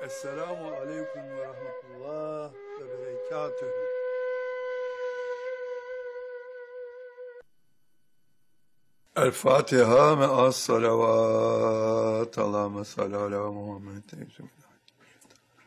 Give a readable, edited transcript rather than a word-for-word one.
Esselamu aleyküm ve rahmetullah ve berekatühü. El Fatiha me'as salavat. Allahümme salli ala Muhammed.